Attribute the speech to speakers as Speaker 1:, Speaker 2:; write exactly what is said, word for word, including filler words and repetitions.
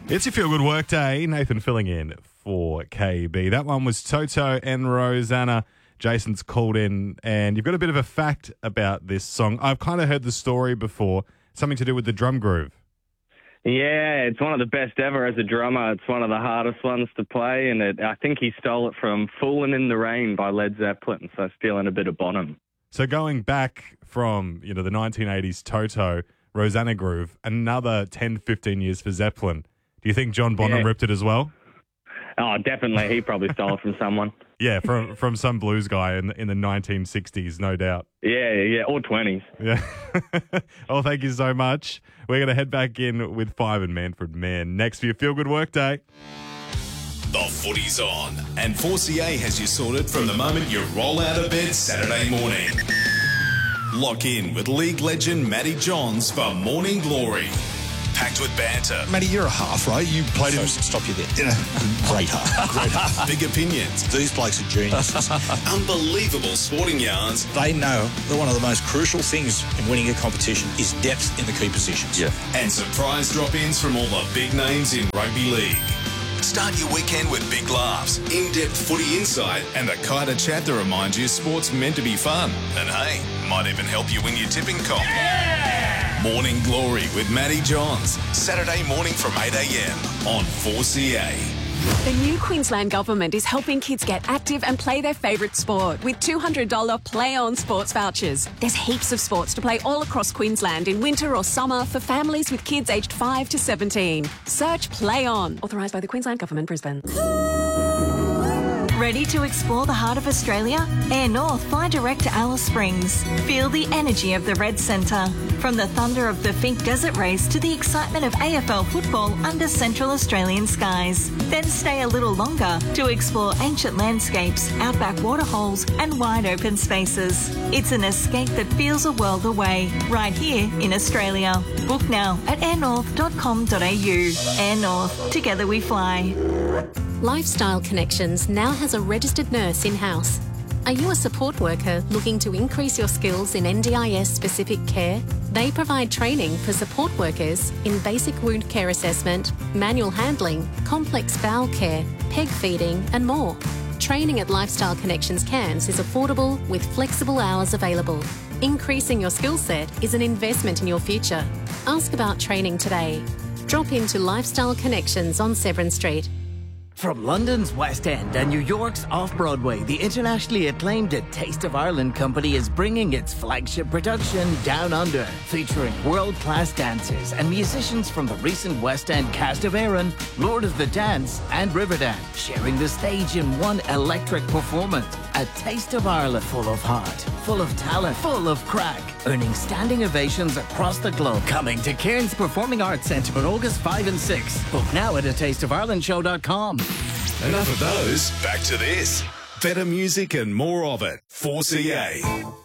Speaker 1: It's your Feel Good Work Day. Nathan filling in for K B. That one was Toto and Rosanna. Jason's called in, and you've got a bit of a fact about this song. I've kind of heard the story before, something to do with the drum groove.
Speaker 2: Yeah, it's one of the best ever as a drummer. It's one of the hardest ones to play, and it, I think he stole it from Foolin' in the Rain by Led Zeppelin, so stealing a bit of Bonham.
Speaker 1: So going back from, you know, the nineteen eighties Toto, Rosanna groove, another ten, fifteen years for Zeppelin. Do you think John Bonham
Speaker 2: Yeah.
Speaker 1: ripped it as well?
Speaker 2: Oh, definitely. He probably stole it from someone.
Speaker 1: Yeah, from from some blues guy in the, in the nineteen sixties, no doubt.
Speaker 2: Yeah, yeah, or twenties.
Speaker 1: Yeah. Oh, thank you so much. We're going to head back in with Five and Manfred Mann next for your Feel Good Work Day.
Speaker 3: The footy's on, and four C A has you sorted from the moment you roll out of bed Saturday morning. Lock in with league legend Matty Johns for Morning Glory. Packed with banter.
Speaker 4: Matty, you're a half, right? You played him. Stop you there. You know, great half. Great half.
Speaker 3: Big opinions.
Speaker 4: These blokes are geniuses.
Speaker 3: Unbelievable sporting yarns.
Speaker 4: They know that one of the most crucial things in winning a competition is depth in the key positions.
Speaker 5: Yeah.
Speaker 3: And surprise drop-ins from all the big names in rugby league. Start your weekend with big laughs, in-depth footy insight, and the kind of chat that reminds you sport's meant to be fun. And hey, might even help you win your tipping comp. Yeah! Morning Glory with Matty Johns. Saturday morning from eight a.m. on four C A.
Speaker 6: The new Queensland Government is helping kids get active and play their favourite sport with two hundred dollars Play On sports vouchers. There's heaps of sports to play all across Queensland in winter or summer for families with kids aged five to seventeen. Search Play On. Authorised by the Queensland Government, Brisbane.
Speaker 7: Ready to explore the heart of Australia? Air North fly direct to Alice Springs. Feel the energy of the Red Centre. From the thunder of the Finke Desert Race to the excitement of A F L football under Central Australian skies. Then stay a little longer to explore ancient landscapes, outback waterholes and wide open spaces. It's an escape that feels a world away, right here in Australia. Book now at air north dot com dot a u. Air North, together we fly.
Speaker 8: Lifestyle Connections now has a registered nurse in-house. Are you a support worker looking to increase your skills in N D I S-specific care? They provide training for support workers in basic wound care assessment, manual handling, complex bowel care, peg feeding and more. Training at Lifestyle Connections Cairns is affordable with flexible hours available. Increasing your skill set is an investment in your future. Ask about training today. Drop into Lifestyle Connections on Severn Street.
Speaker 9: From London's West End and New York's Off-Broadway, the internationally acclaimed A Taste of Ireland company is bringing its flagship production Down Under, featuring world-class dancers and musicians from the recent West End cast of Erin, Lord of the Dance and Riverdance, sharing the stage in one electric performance. A Taste of Ireland, full of heart, full of talent, full of crack, earning standing ovations across the globe. Coming to Cairns Performing Arts Centre on August fifth and sixth. Book now at a taste of ireland show dot com.
Speaker 3: Enough of those. Back to this. Better music and more of it. four C A.